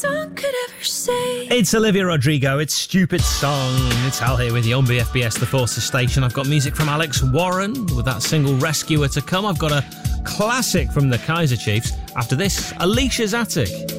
song could ever say. It's Olivia Rodrigo, it's Stupid Song. It's Al here with you on BFBS The Forces Station. I've got music from Alex Warren with that single Rescuer to come. I've got a classic from the Kaiser Chiefs. After this, Alicia's Attic.